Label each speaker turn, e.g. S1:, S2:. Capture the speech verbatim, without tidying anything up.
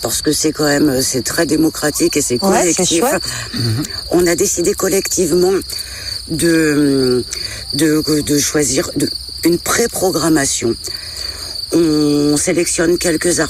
S1: parce que c'est quand même, c'est très démocratique et c'est collectif.
S2: Ouais, c'est
S1: On a décidé collectivement de, de, de choisir de, une pré-programmation. On sélectionne quelques artistes